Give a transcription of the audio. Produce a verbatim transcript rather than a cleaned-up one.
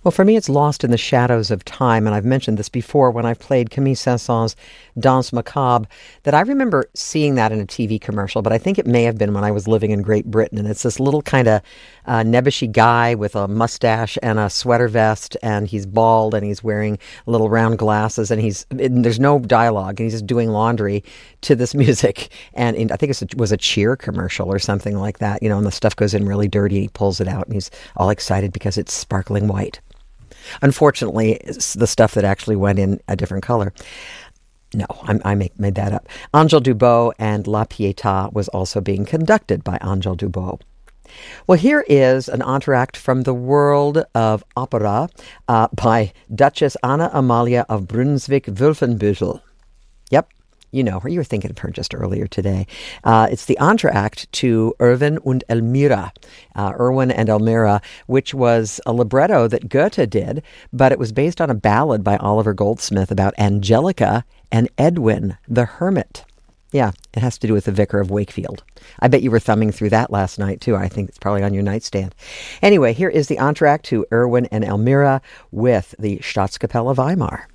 Well, for me, it's lost in the shadows of time. And I've mentioned this before when I've played Camille Saint-Saëns' Danse Macabre, that I remember seeing that in a T V commercial, but I think it may have been when I was living in Great Britain. And it's this little kind of uh, nebbishy guy with a mustache and a sweater vest, and he's bald, and he's wearing little round glasses, and he's and there's no dialogue, and he's just doing laundry to this music. And in, I think it was a Cheer commercial or something like that, you know, and the stuff goes in really dirty, and he pulls it out, and he's all excited because it's sparkling white. Unfortunately, it's the stuff that actually went in a different color. No, I'm, I make, made that up. Angèle Dubot and La Pietà was also being conducted by Angèle Dubot. Well, here is an entr'acte from the world of opera uh, by Duchess Anna Amalia of Brunswick-Wolfenbüttel. Yep. You know her. You were thinking of her just earlier today. Uh, it's the entr'acte to Erwin und Elmira, uh, Erwin and Elmira, which was a libretto that Goethe did, but it was based on a ballad by Oliver Goldsmith about Angelica and Edwin the Hermit. Yeah, it has to do with the Vicar of Wakefield. I bet you were thumbing through that last night, too. I think it's probably on your nightstand. Anyway, here is the entr'acte to Erwin and Elmira with the Staatskapelle Weimar.